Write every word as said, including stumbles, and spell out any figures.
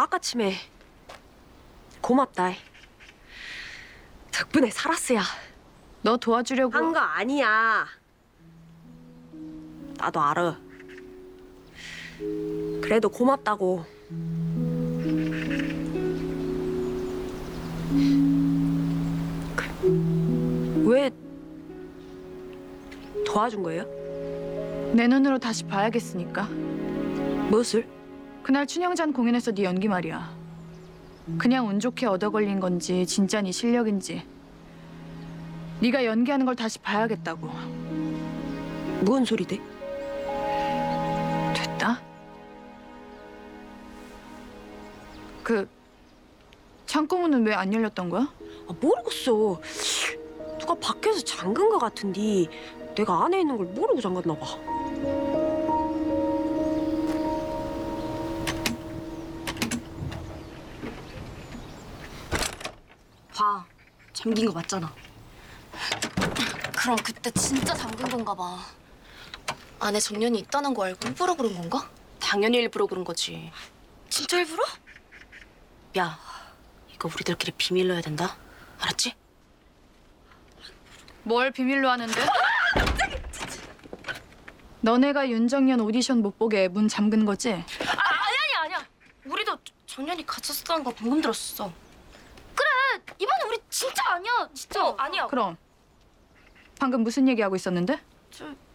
아까침에 고맙다. 덕분에 살았어야. 너 도와주려고. 한 거 아니야. 나도 알아. 그래도 고맙다고. 그, 왜 도와준 거예요? 내 눈으로 다시 봐야겠으니까. 무엇을? 그날 춘향전 공연에서 네 연기 말이야. 그냥 운 좋게 얻어 걸린 건지 진짜 네 실력인지 네가 연기하는 걸 다시 봐야겠다고. 무슨 소리대? 됐다. 그 창고문은 왜 안 열렸던 거야? 아, 모르겠어. 누가 밖에서 잠근 거 같은데 내가 안에 있는 걸 모르고 잠갔나 봐. 봐. 잠긴 거 맞잖아. 그럼 그때 진짜 잠근 건가 봐. 안에 정년이 있다는 거 알고 일부러 그런 건가? 당연히 일부러 그런 거지. 진짜 일부러? 야, 이거 우리들끼리 비밀로 해야 된다. 알았지? 뭘 비밀로 하는데? 너네가 윤정년 오디션 못 보게 문 잠근 거지? 아니 아니야. 우리도 정년이 갇혔었다는 거 방금 들었어. 그래. 이번에 우리 진짜 아니야. 진짜 아니야. 그럼 방금 무슨 얘기하고 있었는데? 저